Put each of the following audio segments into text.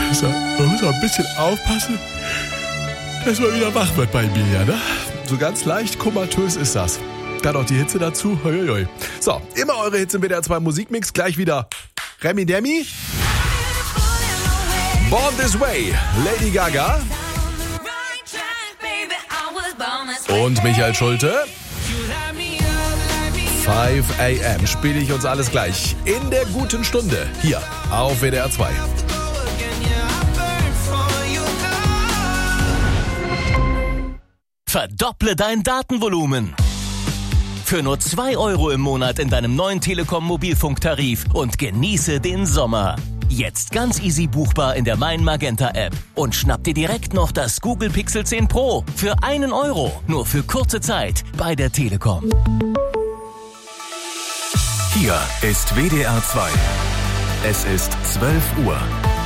Man muss auch ein bisschen aufpassen, dass man wieder wach wird bei mir, ne? So ganz leicht komatös ist das. Dann noch die Hitze dazu. Hoi. So, immer eure Hits im WDR 2 Musikmix. Gleich wieder Remi Demi. Born This Way, Lady Gaga. Und Michael Schulte. 5 AM spiele ich uns alles gleich in der guten Stunde hier auf WDR 2. Verdopple dein Datenvolumen. Für nur 2 € im Monat in deinem neuen Telekom-Mobilfunktarif und genieße den Sommer. Jetzt ganz easy buchbar in der Mein Magenta App. Und schnapp dir direkt noch das Google Pixel 10 Pro für 1 €. Nur für kurze Zeit bei der Telekom. Hier ist WDR 2. Es ist 12 Uhr.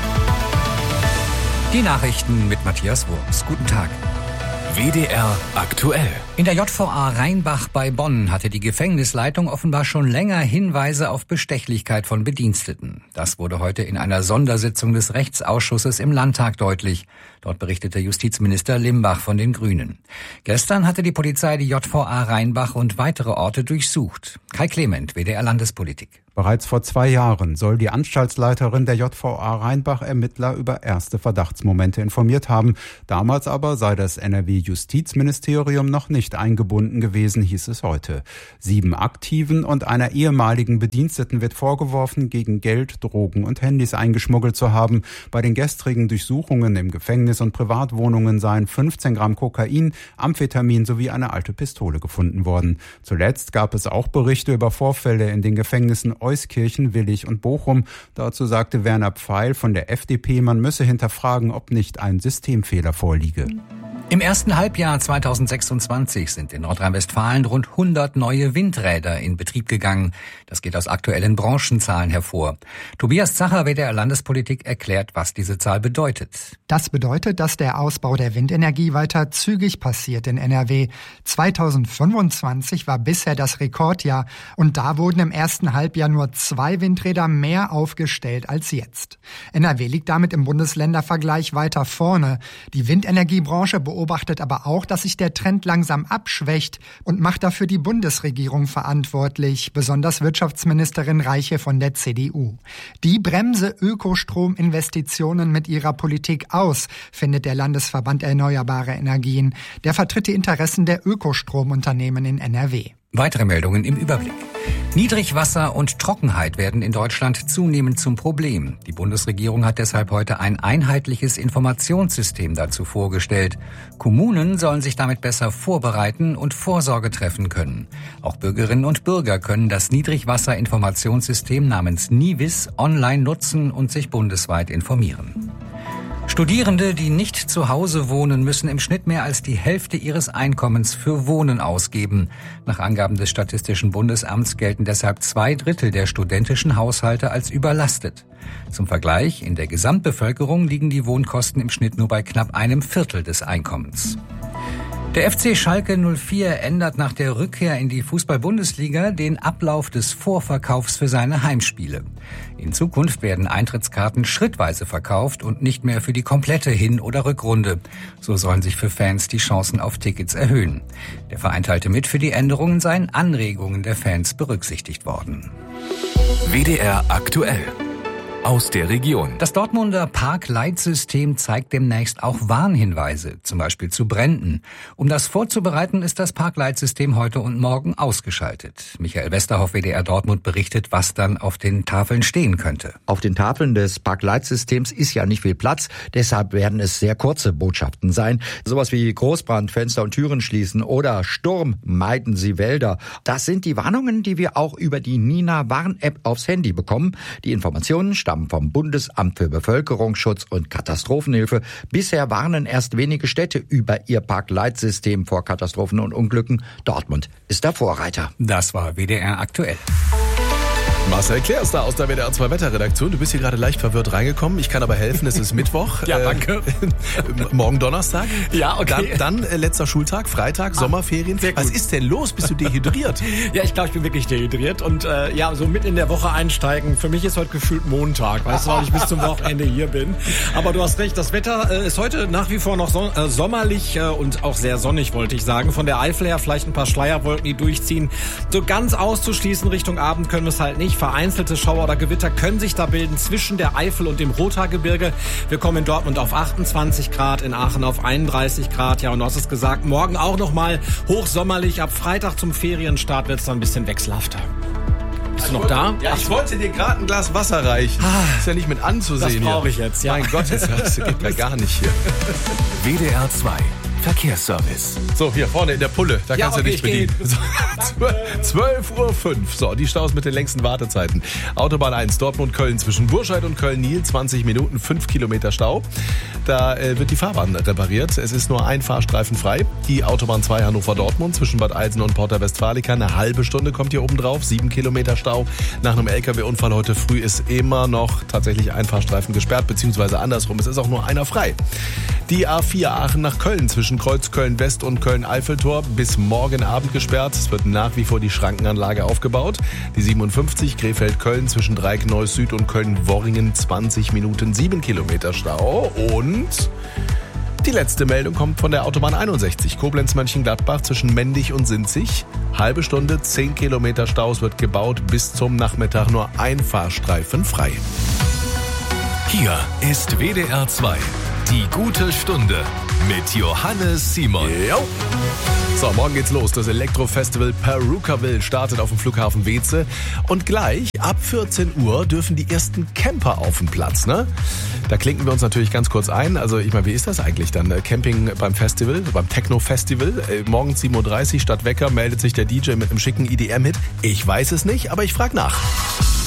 Die Nachrichten mit Matthias Wurms. Guten Tag. WDR aktuell. In der JVA Rheinbach bei Bonn hatte die Gefängnisleitung offenbar schon länger Hinweise auf Bestechlichkeit von Bediensteten. Das wurde heute in einer Sondersitzung des Rechtsausschusses im Landtag deutlich. Dort berichtete Justizminister Limbach von den Grünen. Gestern hatte die Polizei die JVA Rheinbach und weitere Orte durchsucht. Kai Clement, WDR Landespolitik. Bereits vor 2 Jahren soll die Anstaltsleiterin der JVA Rheinbach Ermittler über erste Verdachtsmomente informiert haben. Damals aber sei das NRW-Justizministerium noch nicht eingebunden gewesen, hieß es heute. 7 Aktiven und einer ehemaligen Bediensteten wird vorgeworfen, gegen Geld, Drogen und Handys eingeschmuggelt zu haben. Bei den gestrigen Durchsuchungen im Gefängnis und Privatwohnungen seien 15 Gramm Kokain, Amphetamin sowie eine alte Pistole gefunden worden. Zuletzt gab es auch Berichte über Vorfälle in den Gefängnissen Euskirchen, Willich und Bochum. Dazu sagte Werner Pfeil von der FDP, man müsse hinterfragen, ob nicht ein Systemfehler vorliege. Im ersten Halbjahr 2026 sind in Nordrhein-Westfalen rund 100 neue Windräder in Betrieb gegangen. Das geht aus aktuellen Branchenzahlen hervor. Tobias Zacher, WDR Landespolitik, erklärt, was diese Zahl bedeutet. Das bedeutet, dass der Ausbau der Windenergie weiter zügig passiert in NRW. 2025 war bisher das Rekordjahr und da wurden im ersten Halbjahr nur 2 Windräder mehr aufgestellt als jetzt. NRW liegt damit im Bundesländervergleich weiter vorne. Die Windenergiebranche beobachtet aber auch, dass sich der Trend langsam abschwächt und macht dafür die Bundesregierung verantwortlich, besonders Wirtschaftsministerin Reiche von der CDU. Die bremse Ökostrominvestitionen mit ihrer Politik aus, findet der Landesverband Erneuerbare Energien. Der vertritt die Interessen der Ökostromunternehmen in NRW. Weitere Meldungen im Überblick. Niedrigwasser und Trockenheit werden in Deutschland zunehmend zum Problem. Die Bundesregierung hat deshalb heute ein einheitliches Informationssystem dazu vorgestellt. Kommunen sollen sich damit besser vorbereiten und Vorsorge treffen können. Auch Bürgerinnen und Bürger können das Niedrigwasserinformationssystem namens NIWIS online nutzen und sich bundesweit informieren. Studierende, die nicht zu Hause wohnen, müssen im Schnitt mehr als die Hälfte ihres Einkommens für Wohnen ausgeben. Nach Angaben des Statistischen Bundesamts gelten deshalb 2/3 der studentischen Haushalte als überlastet. Zum Vergleich, in der Gesamtbevölkerung liegen die Wohnkosten im Schnitt nur bei knapp 1/4 des Einkommens. Der FC Schalke 04 ändert nach der Rückkehr in die Fußball-Bundesliga den Ablauf des Vorverkaufs für seine Heimspiele. In Zukunft werden Eintrittskarten schrittweise verkauft und nicht mehr für die komplette Hin- oder Rückrunde. So sollen sich für Fans die Chancen auf Tickets erhöhen. Der Verein teilte mit, für die Änderungen seien Anregungen der Fans berücksichtigt worden. WDR aktuell. Aus der Region. Das Dortmunder Parkleitsystem zeigt demnächst auch Warnhinweise, zum Beispiel zu Bränden. Um das vorzubereiten, ist das Parkleitsystem heute und morgen ausgeschaltet. Michael Westerhoff, WDR Dortmund, berichtet, was dann auf den Tafeln stehen könnte. Auf den Tafeln des Parkleitsystems ist ja nicht viel Platz, deshalb werden es sehr kurze Botschaften sein. Sowas wie Großbrand, Fenster und Türen schließen oder Sturm, meiden Sie Wälder. Das sind die Warnungen, die wir auch über die Nina Warn-App aufs Handy bekommen. Die Informationen stammen vom Bundesamt für Bevölkerungsschutz und Katastrophenhilfe. Bisher warnen erst wenige Städte über ihr Parkleitsystem vor Katastrophen und Unglücken. Dortmund ist der Vorreiter. Das war WDR aktuell. Marcel Klers da aus der WDR 2 Wetterredaktion. Du bist hier gerade leicht verwirrt reingekommen. Ich kann aber helfen, es ist Mittwoch. Ja, danke. Morgen Donnerstag. Ja, okay. Dann letzter Schultag, Freitag, Sommerferien. Was ist denn los? Bist du dehydriert? Ja, ich glaube, ich bin wirklich dehydriert. Und so mit in der Woche einsteigen. Für mich ist heute gefühlt Montag. Weißt du, weil ich bis zum Wochenende hier bin. Aber du hast recht, das Wetter ist heute nach wie vor noch sommerlich und auch sehr sonnig, wollte ich sagen. Von der Eifel her vielleicht ein paar Schleierwolken, die durchziehen. So ganz auszuschließen Richtung Abend können wir es halt nicht. Vereinzelte Schauer oder Gewitter können sich da bilden zwischen der Eifel und dem Rothaargebirge. Wir kommen in Dortmund auf 28 Grad, in Aachen auf 31 Grad. Ja, und du hast es gesagt, morgen auch nochmal hochsommerlich. Ab Freitag zum Ferienstart wird es dann ein bisschen wechselhafter. Bist du noch da? Ja, ich wollte dir gerade ein Glas Wasser reichen. Ist ja nicht mit anzusehen. Das brauche ich jetzt, ja. Mein Gott, das geht ja gar nicht hier. WDR 2 Verkehrsservice. So, hier vorne in der Pulle, da kannst du dich bedienen. 12:05 Uhr. So, die Staus mit den längsten Wartezeiten. Autobahn 1, Dortmund-Köln zwischen Burscheid und Köln-Nil, 20 Minuten, 5 Kilometer Stau. Da wird die Fahrbahn repariert. Es ist nur ein Fahrstreifen frei. Die Autobahn 2 Hannover-Dortmund zwischen Bad Eilsen und Porta Westfalica. Eine halbe Stunde kommt hier oben drauf, 7 Kilometer Stau. Nach einem LKW-Unfall heute früh ist immer noch tatsächlich ein Fahrstreifen gesperrt, beziehungsweise andersrum. Es ist auch nur einer frei. Die A4 Aachen nach Köln zwischen Kreuz Köln-West und Köln-Eiffeltor bis morgen Abend gesperrt. Es wird nach wie vor die Schrankenanlage aufgebaut. Die 57 Krefeld-Köln zwischen Dreieck-Neuss-Süd und Köln-Worringen 20 Minuten 7 Kilometer Stau. Und die letzte Meldung kommt von der Autobahn 61 Koblenz-Mönchengladbach zwischen Mendig und Sinzig. Halbe Stunde, 10 Kilometer Stau. Es wird gebaut, bis zum Nachmittag nur ein Fahrstreifen frei. Hier ist WDR 2. Die gute Stunde mit Johannes Simon. Jo. So, morgen geht's los. Das Elektrofestival Perukaville startet auf dem Flughafen Weeze. Und gleich ab 14 Uhr dürfen die ersten Camper auf den Platz, ne? Da klinken wir uns natürlich ganz kurz ein. Also, ich meine, wie ist das eigentlich dann? Camping beim Festival, beim Techno-Festival. Morgens 7:30 Uhr statt Wecker meldet sich der DJ mit einem schicken EDM-Hit. Ich weiß es nicht, aber ich frage nach.